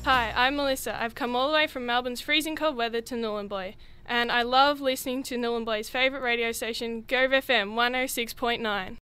Hi, I'm Melissa. I've come all the way from Melbourne's freezing cold weather to Nhulunbuy, and I love listening to Nhulunbuy's favourite radio station, Gove FM 106.9.